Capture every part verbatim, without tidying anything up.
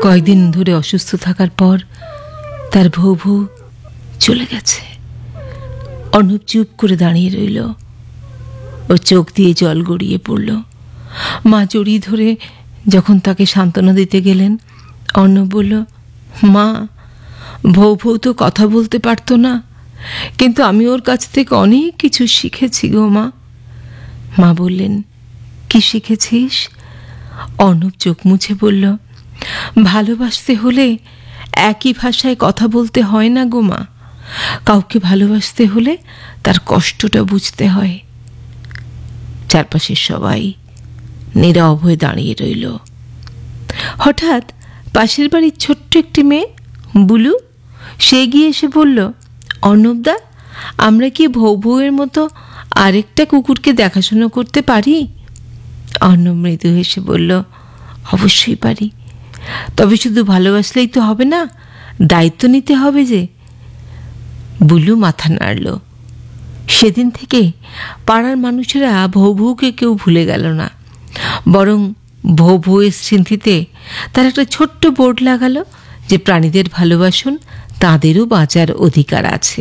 কয়েকদিন ধরে অসুস্থ থাকার পর তার ভৌ ভৌ চলে গেছে। অর্ণব চুপ করে দাঁড়িয়ে রইল। ওর চোখ দিয়ে জল গড়িয়ে পড়ল। মা জড়িয়ে ধরে যখন তাকে সান্ত্বনা দিতে গেলেন, অর্ণব বলল, মা, ভৌ ভৌ তো কথা বলতে পারতো না, কিন্তু আমি ওর কাছ থেকে অনেক কিছু শিখেছি গো মা। মা বললেন, কি শিখেছিস? অর্ণব চোখ মুছে বলল, ভালোবাসতে হলে একই ভাষায় কথা বলতে হয় না গো মা। কাউকে ভালোবাসতে হলে তার কষ্টটা বুঝতে হয়। চারপাশের সবাই নীরব হয়ে দাঁড়িয়ে রইল। হঠাৎ পাশের বাড়ির ছোট্ট একটি মেয়ে বুলু, সে গিয়ে এসে বলল, অর্ণবদা, আমরা কি ভৌ ভৌয়ের মতো আরেকটা কুকুরকে দেখাশোনা করতে পারি? অর্ণব মৃদু হেসে বলল, অবশ্যই পারি, তবে শুধু ভালোবাসলেই তো হবে না, দায়িত্ব নিতে হবে যে। বুলু মাথা নাড়ল। সেদিন থেকে পাড়ার মানুষেরা ভৌ ভৌকে কেউ ভুলে গেল না, বরং ভৌ ভৌয়ের স্মৃতিতে তার একটা ছোট্ট বোর্ড লাগালো যে প্রাণীদের ভালোবাসুন, তাঁদেরও বাঁচার অধিকার আছে।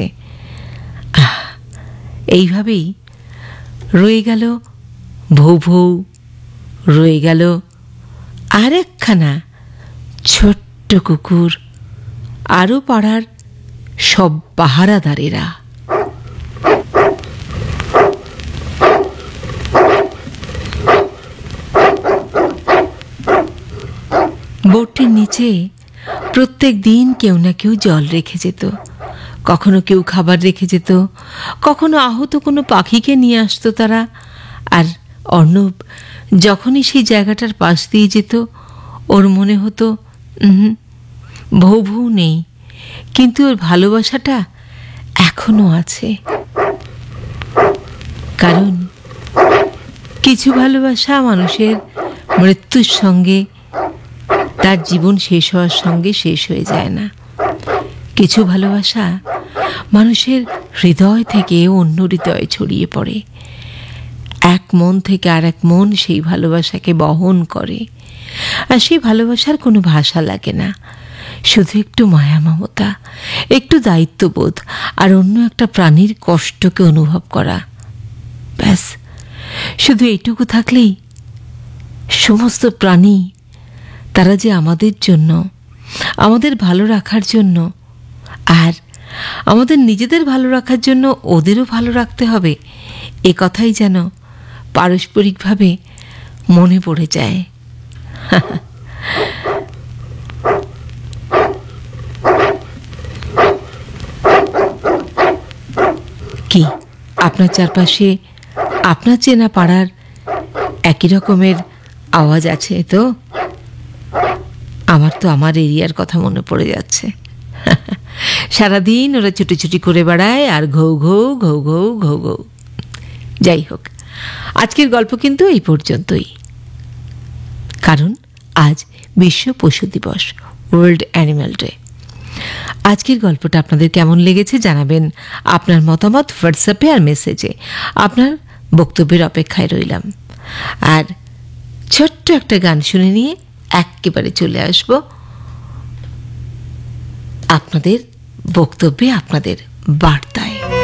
এইভাবেই রয়ে গেল ভৌ ভৌ, রয়ে গেল আর একখানা ছোট্ট কুকুর, আরও পাড়ার সব পাহারাদারেরা। বোর্ডটির নিচে প্রত্যেক দিন কেউ না কেউ জল রেখে যেত, কখনো কেউ খাবার রেখে যেত, কখনো আহত কোনো পাখিকে নিয়ে আসতো তারা। আর অর্ণব যখনই সেই জায়গাটার পাশ দিয়ে যেত, ওর মনে হতো, হুম, ভৌ ভৌ নেই, কিন্তু ওর ভালোবাসাটা এখনো আছে। কারণ কিছু ভালোবাসা মানুষের মৃত্যুর সঙ্গে, তার জীবন শেষ হওয়ার সঙ্গে শেষ হয়ে যায় না। কিছু ভালোবাসা মানুষের হৃদয় থেকে অন্য হৃদয়ে ছড়িয়ে পড়ে। এক মন থেকে আর এক মন সেই ভালোবাসাকে বহন করে। আর সেই ভালোবাসার কোনো ভাষা লাগে না, শুধু একটু মায়া মমতা, একটু দায়িত্ববোধ, আর অন্য একটা প্রাণীর কষ্টকে অনুভব করা। ব্যাস, শুধু এইটুকু থাকলেই সমস্ত প্রাণী, তারা যে আমাদের জন্য, আমাদের ভালো রাখার জন্য, আর আমাদের নিজেদের ভালো রাখার জন্য ওদেরও ভালো রাখতে হবে, এ কথাই যেন পারস্পরিকভাবে মনে পড়ে যায়। কি আপনার চারপাশে আপনার চেনা পাড়ার একই রকমের আওয়াজ আছে তো? আমার তো আমার এরিয়ার কথা মনে পড়ে যাচ্ছে। সারাদিন ওরা ছুটি করে বেড়ায় আর ঘৌ ঘৌ ঘৌ ঘৌ ঘৌ ঘৌ। যাই হোক, আজকের গল্প কিন্তু এই পর্যন্তই, কারণ আজ বিশ্ব পশু দিবস, ওয়ার্ল্ড অ্যানিম্যাল ডে। আজকের গল্পটা আপনাদের কেমন লেগেছে জানাবেন আপনার মতামত হোয়াটসঅ্যাপে আর মেসেজে। আপনার বক্তব্যের অপেক্ষায় রইলাম। আর ছোট্ট একটা গান শুনে নিয়ে একেবারে চলে আসব আপনাদের বক্তব্যে, আপনাদের বার্তায়।